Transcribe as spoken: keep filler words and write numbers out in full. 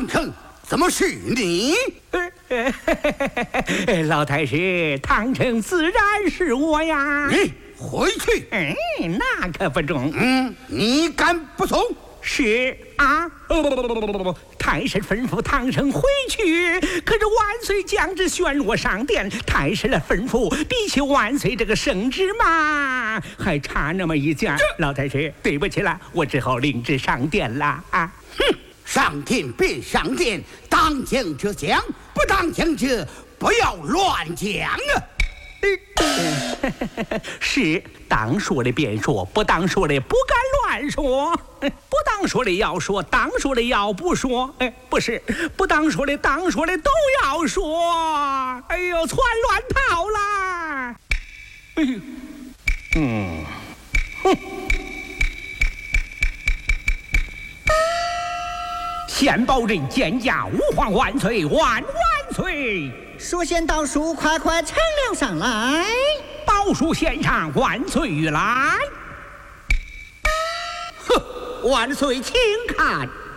城怎么是你？ 老太师，唐城自然是我呀。 你回去。 哎，那可不中。 嗯，你敢不从？ 是啊。不不不不不不不，太师吩咐唐城回去，可是万岁将至旋落上殿，太师的吩咐比起万岁这个圣旨嘛，还差那么一点。老太师，对不起了，我只好领旨上殿了啊。 哼，上殿便上殿，当讲者讲，不当讲者不要乱讲啊。 是当说的便说，不当说的不敢乱说。不当说的要说，当说的要不说。哎，不是，不当说的当说的都要说。哎呦，窜乱套啦！哎呦，嗯，哼。现保人见驾，吾皇万岁，万万岁！ 书仙道书快快呈了上来， 宝书献上，万岁御览。 哼，万岁请看。